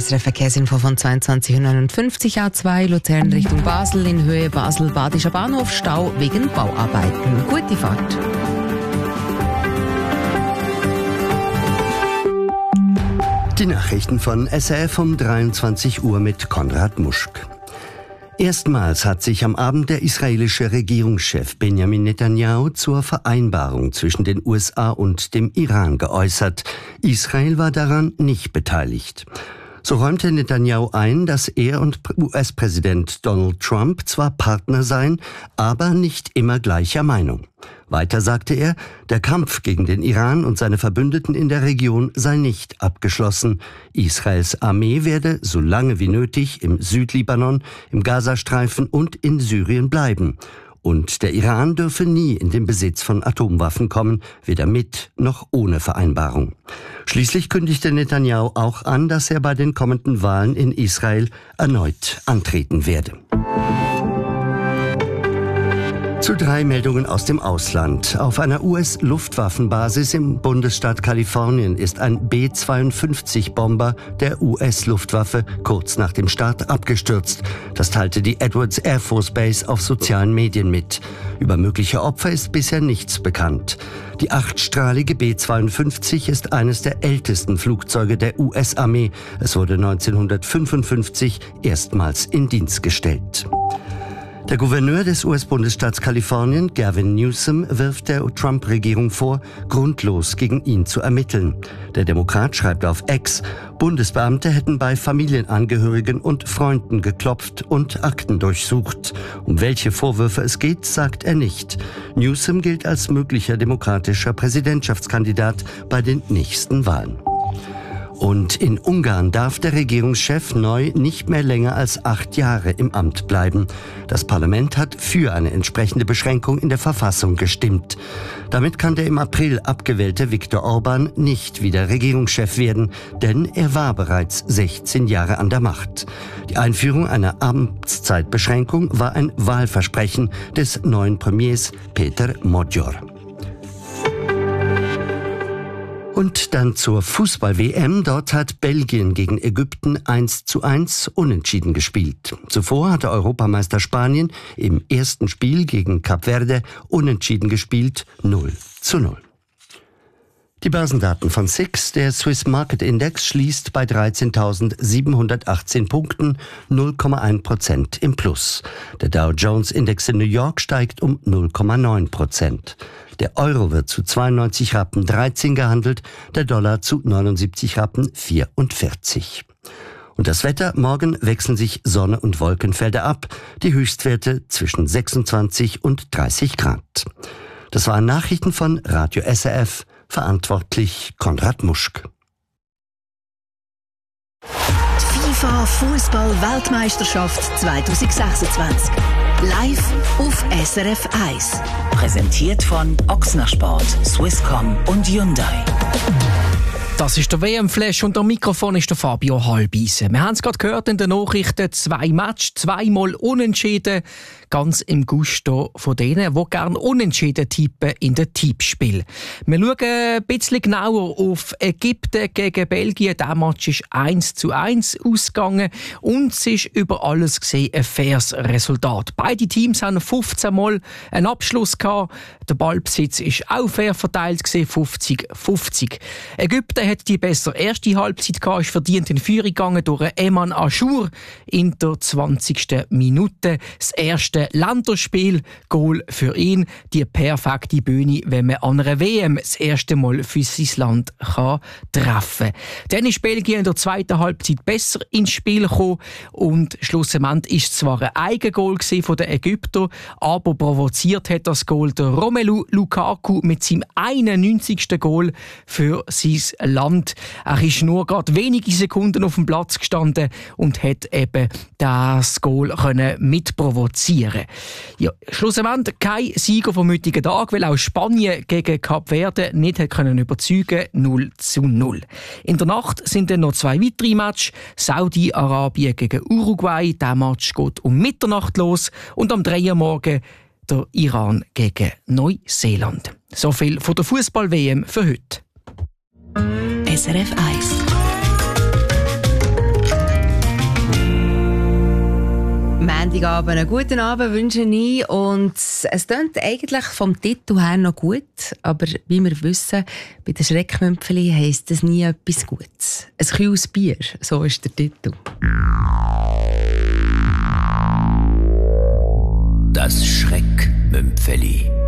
SRF Verkehrsinfo von 22:59 A2 Luzern Richtung Basel in Höhe Basel-Badischer Bahnhof Stau wegen Bauarbeiten. Gute Fahrt. Die Nachrichten von SRF um 23 Uhr mit Konrad Muschk. Erstmals hat sich am Abend der israelische Regierungschef Benjamin Netanyahu zur Vereinbarung zwischen den USA und dem Iran geäußert. Israel war daran nicht beteiligt. So räumte Netanyahu ein, dass er und US-Präsident Donald Trump zwar Partner seien, aber nicht immer gleicher Meinung. Weiter sagte er, der Kampf gegen den Iran und seine Verbündeten in der Region sei nicht abgeschlossen. Israels Armee werde so lange wie nötig im Südlibanon, im Gazastreifen und in Syrien bleiben. Und der Iran dürfe nie in den Besitz von Atomwaffen kommen, weder mit noch ohne Vereinbarung. Schließlich kündigte Netanyahu auch an, dass er bei den kommenden Wahlen in Israel erneut antreten werde. Zu 3 Meldungen aus dem Ausland. Auf einer US-Luftwaffenbasis im Bundesstaat Kalifornien ist ein B-52-Bomber der US-Luftwaffe kurz nach dem Start abgestürzt. Das teilte die Edwards Air Force Base auf sozialen Medien mit. Über mögliche Opfer ist bisher nichts bekannt. Die 8-strahlige B-52 ist eines der ältesten Flugzeuge der US-Armee. Es wurde 1955 erstmals in Dienst gestellt. Der Gouverneur des US-Bundesstaats Kalifornien, Gavin Newsom, wirft der Trump-Regierung vor, grundlos gegen ihn zu ermitteln. Der Demokrat schreibt auf X, Bundesbeamte hätten bei Familienangehörigen und Freunden geklopft und Akten durchsucht. Um welche Vorwürfe es geht, sagt er nicht. Newsom gilt als möglicher demokratischer Präsidentschaftskandidat bei den nächsten Wahlen. Und in Ungarn darf der Regierungschef neu nicht mehr länger als 8 Jahre im Amt bleiben. Das Parlament hat für eine entsprechende Beschränkung in der Verfassung gestimmt. Damit kann der im April abgewählte Viktor Orbán nicht wieder Regierungschef werden, denn er war bereits 16 Jahre an der Macht. Die Einführung einer Amtszeitbeschränkung war ein Wahlversprechen des neuen Premiers Peter Magyar. Und dann zur Fußball-WM. Dort hat Belgien gegen Ägypten 1:1 unentschieden gespielt. Zuvor hatte Europameister Spanien im ersten Spiel gegen Kap Verde unentschieden gespielt, 0:0. Die Börsendaten von SIX. Der Swiss Market Index schließt bei 13.718 Punkten, 0,1% im Plus. Der Dow Jones Index in New York steigt um 0,9%. Der Euro wird zu 92 Rappen 13 gehandelt, der Dollar zu 79 Rappen 44. Und das Wetter: Morgen wechseln sich Sonne und Wolkenfelder ab, die Höchstwerte zwischen 26 und 30 Grad. Das waren Nachrichten von Radio SRF, verantwortlich Konrad Muschk. Die FIFA Fußball-Weltmeisterschaft 2026. Live auf SRF 1. Präsentiert von Ochsner Sport, Swisscom und Hyundai. Das ist der WM-Flash und am Mikrofon ist der Fabio Halbisen. Wir haben es gerade gehört in den Nachrichten, 2 Matches, 2-mal unentschieden. Ganz im Gusto von denen, die gerne unentschieden tippen in den Tippspiel. Wir schauen ein bisschen genauer auf Ägypten gegen Belgien. Der Match ist 1:1 ausgegangen und es ist über alles gesehen ein faires Resultat. Beide Teams haben 15 Mal einen Abschluss gehabt. Der Ballbesitz ist auch fair verteilt gesehen, 50-50. Ägypten hat die bessere erste Halbzeit gehabt, ist verdient in Führung gegangen durch Eman Achour in der 20. Minute. Das erste Länderspiel-Goal für ihn. Die perfekte Bühne, wenn man an einer WM das erste Mal für sein Land kann treffen kann. Dann ist Belgien in der zweiten Halbzeit besser ins Spiel gekommen und schlussendlich ist es zwar ein Eigengoal von den Ägyptern, aber provoziert hat das Goal der Romelu Lukaku mit seinem 91. Goal für sein Land. Er ist nur gerade wenige Sekunden auf dem Platz gestanden und hat eben das Goal mitprovozieren. Ja, schlussendlich kein Sieger vom heutigen Tag, weil auch Spanien gegen Kap Verde nicht überzeugen konnte, 0:0. In der Nacht sind dann noch 2 weitere Matches. Saudi-Arabien gegen Uruguay, der Match geht um Mitternacht los und am 3 Uhr morgen der Iran gegen Neuseeland. So viel von der Fußball-WM für heute. SRF 1. Freitagabend einen guten Abend wünsche ich. Und es klingt eigentlich vom Titel her noch gut, aber wie wir wissen, bei den Schreckmümpfeli heisst es nie etwas Gutes. Ein kühles Bier, so ist der Titel. Das Schreckmümpfeli.